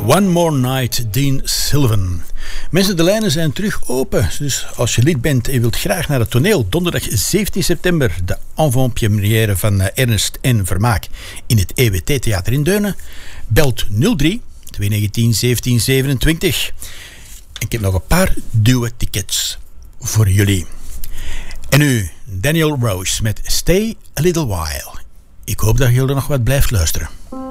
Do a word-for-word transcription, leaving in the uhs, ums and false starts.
One More Night, Dean Sylvan. Mensen, de lijnen zijn terug open. Dus als je lid bent en wilt graag naar het toneel, donderdag zeventien september, de avant-première van Ernst en Vermaak in het E W T-theater in Deunen, belt nul drie tweehonderdnegentien zeventien zevenentwintig. Ik heb nog een paar duwe tickets voor jullie. En nu Daniel Rose met Stay a Little While. Ik hoop dat jullie nog wat blijft luisteren.